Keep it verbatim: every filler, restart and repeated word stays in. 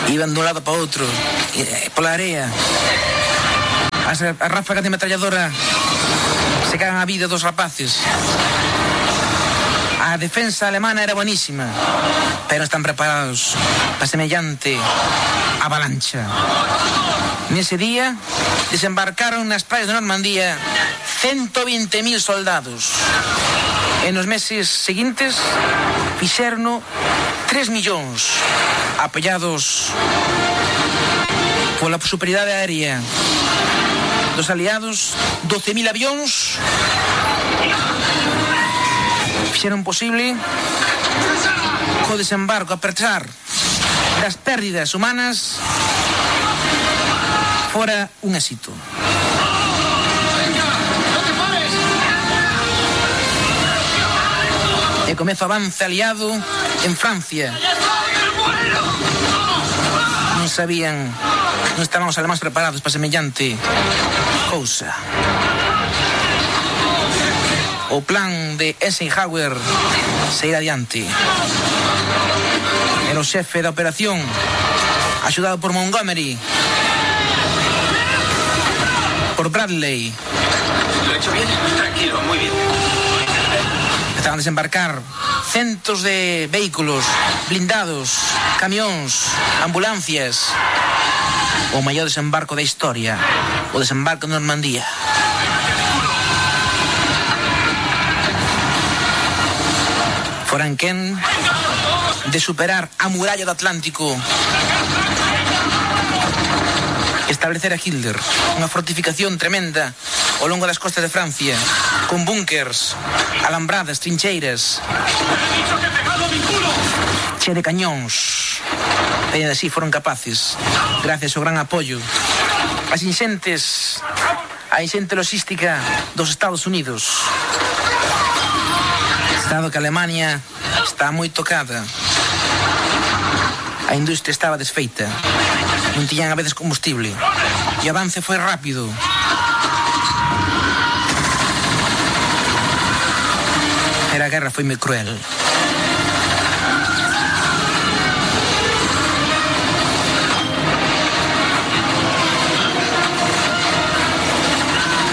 Iban de un lado para outro, pola area. As, as ráfagas de metralladora se cagan a vida dos rapaces. A defensa alemana era buenísima, pero están preparados para semellante avalancha. Nese día desembarcaron nas praias de Normandía ciento veinte mil soldados. E nos meses seguintes fixeron tres millóns, apoiados pola superioridade aérea dos aliados. doce mil avións fixeron posible co desembarco, a pesar das pérdidas humanas, fora un éxito. E comezo avance aliado en Francia. Non sabían, non estaban os alemáns preparados para semellante cousa. O plan de Eisenhower seguir adiante. Era o xefe da operación, axudado por Montgomery, por Bradley. ¿Lo he hecho bien? Tranquilo, muy bien. Estaban a desembarcar centos de vehículos blindados, camións, ambulancias. O maior desembarco da historia, o desembarco de Normandía. Foran quen de superar a muralla do Atlántico, establecer a Hitler unha fortificación tremenda ao longo das costas de Francia, con búnkers, alambradas, trincheiras, chea de cañóns. E así foron capaces, gracias ao gran apoio, as inxentes, a inxente logística dos Estados Unidos. Dado que Alemania está moi tocada, a industria estaba desfeita, non tiñan a veces combustible, e o avance foi rápido. Pero a guerra foi moi cruel.